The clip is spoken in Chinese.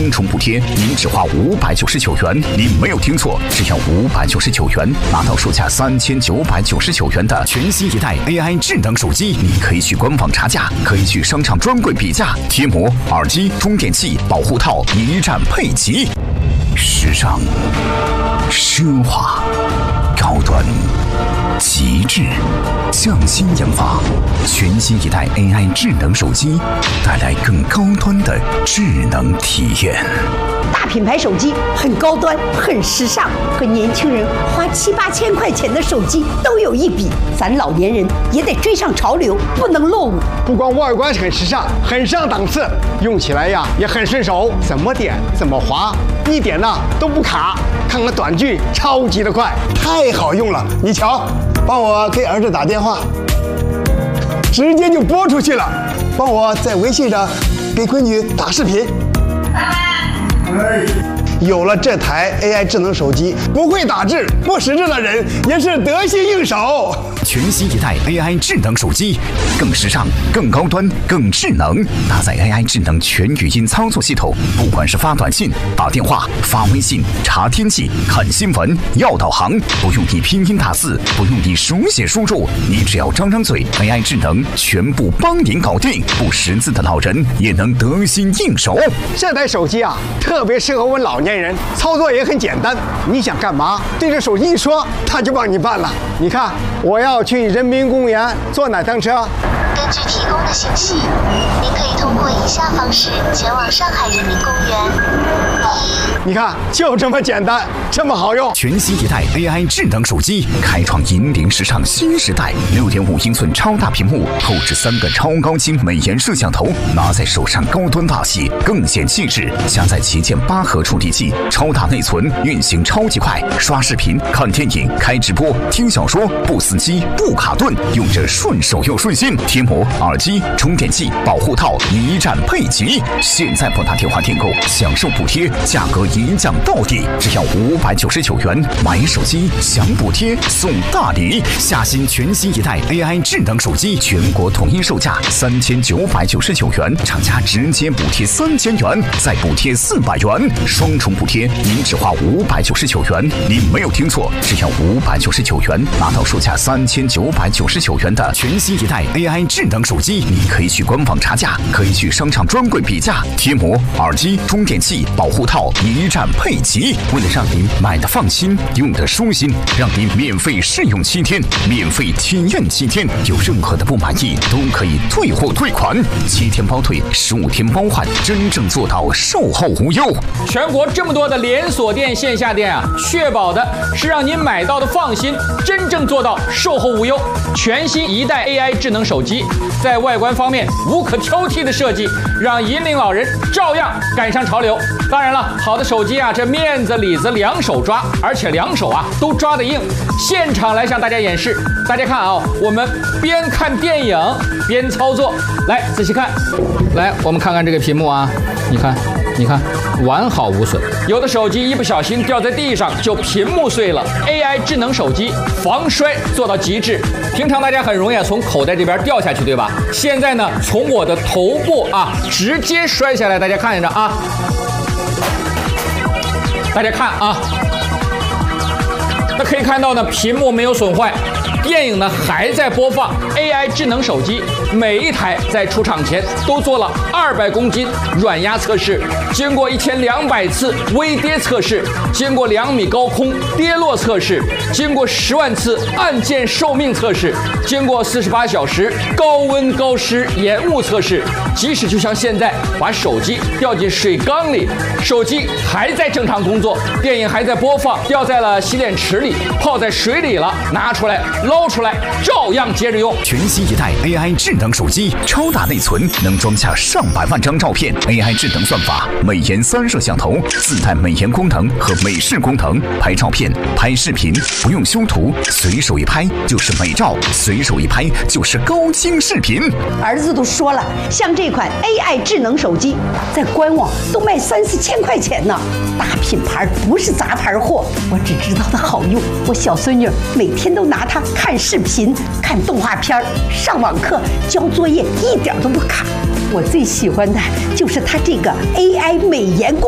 双重补贴，您只花599元。您没有听错，只要599元，拿到售价3999元的全新一代 AI 智能手机。你可以去官网查价，可以去商场专柜比价，贴膜、耳机、充电器、保护套一站配齐。时尚、奢华、高端、极致，匠心研发，全新一代 AI 智能手机，带来更高端的智能体验。 大品牌手机很高端，很时尚，和年轻人花7、8千块钱的手机都有一比。咱老年人也得追上潮流，不能落伍。 不光外观很时尚，很上档次，用起来呀也很顺手，怎么点怎么滑，一点呢都不卡。看看短剧，超级的快，太好用了。你瞧，帮我给儿子打电话，直接就拨出去了。帮我在微信上给闺女打视频。有了这台 AI 智能手机，不会打字、不识字的人也是得心应手。 全新一代 AI 智能手机，更时尚、更高端、更智能，搭载 AI 智能全语音操作系统，不管是发短信、打电话、发微信、查天气、看新闻、要导航，不用你拼音打字，不用你手写输入，你只要张张嘴 ，AI 智能全部帮您搞定。不识字的老人也能得心应手。 这台手机啊，特别适合我们老年人，操作也很简单。你想干嘛，对着手机一说，它就帮你办了。你看，我要去人民公园坐哪趟车？ 根据提供的信息，您可以通过以下方式前往上海人民公园。 你看，就这么简单，这么好用。 全新一代 AI 智能手机，开创引领时尚新时代。6.5英寸超大屏幕，后置3个超高清美颜摄像头，拿在手上高端大气，更显气质。加载旗舰8核处理器，超大内存，运行超级快，刷视频、看电影、开直播、听小说，不死机、不卡顿，用着顺手又顺心。贴膜、耳机、充电器、保护套一站配齐。现在拨打电话订购，享受补贴，价格一降到底，只要599元。买手机享补贴送大礼，下新全新一代 AI 智能手机，全国统一售价3999元，厂家直接补贴3000元，再补贴400元，双重补贴，您只花599元。您没有听错，只要599元，拿到售价3999元的全新一代 AI 智能手机。你可以去官网查价，可以去商场专柜比价，贴膜、耳机、充电器、保护套一站配齐。为了让您买的放心，用的舒心，让您免费试用7天，免费体验7天，有任何的不满意都可以退货退款，7天包退，15天包换，真正做到售后无忧。 全国这么多的连锁店、线下店啊，确保的是让您买到的放心，真正做到售后无忧。全新一代 AI 智能手机，在外观方面无可挑剔的设计，让引领老人照样赶上潮流。当然了，好的手机啊，这面子里子两手抓，而且两手啊都抓得硬。现场来向大家演示，大家看啊，我们边看电影边操作，来仔细看，来我们看看这个屏幕啊，你看，完好无损。有的手机一不小心掉在地上就屏幕碎了 ，AI 智能手机防摔做到极致。平常大家很容易从口袋这边掉下去，对吧？现在呢，从我的头部啊直接摔下来，大家看着啊，大家看啊，那可以看到呢，屏幕没有损坏。电影呢还在播放 ，AI 智能手机每一台在出厂前都做了200公斤软压测试，经过1200次微跌测试，经过2米高空跌落测试，经过10万次按键寿命测试，经过48小时高温高湿延误测试。即使就像现在把手机掉进水缸里，手机还在正常工作，电影还在播放，掉在了洗脸池里，泡在水里了，拿出来捞出来，照样接着用。 全新一代 AI 智能手机，超大内存，能装下上百万张照片。AI 智能算法，美颜3摄像头，自带美颜功能和美视功能，拍照片、拍视频不用修图，随手一拍就是美照，随手一拍就是高清视频。 儿子都说了，像这款 AI 智能手机，在官网都卖3、4千块钱呢。大品牌不是杂牌货，我只知道它好用。我小孙女每天都拿它看视频、看动画片、上网课、交作业，一点都不卡。我最喜欢的就是它这个 AI 美颜功